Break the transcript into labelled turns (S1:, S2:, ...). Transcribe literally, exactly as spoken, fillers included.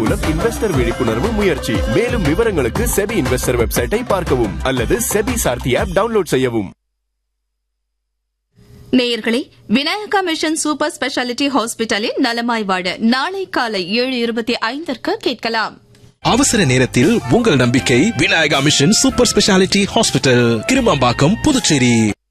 S1: மூலம் இன்வெஸ்டர் விழிப்புணர்வு முயற்சி. மேலும் விவரங்களுக்கு செபி இன்வெஸ்டர் வெப்சைட்டை பார்க்கவும் அல்லது செபி சார்த்தி ஆப் டவுன்லோட் செய்யவும்.
S2: நேயர்களே, விநாயகா மிஷன் சூப்பர் ஸ்பெஷாலிட்டி ஹாஸ்பிட்டலில் நலமாய் வாழ நாளை காலை ஏழு இருபத்தி ஐந்திற்கு கேட்கலாம்.
S3: அவசர நேரத்தில் உங்கள் நம்பிக்கை Vinayaka mission super speciality hospital, Kirumampakkam, Puducherry.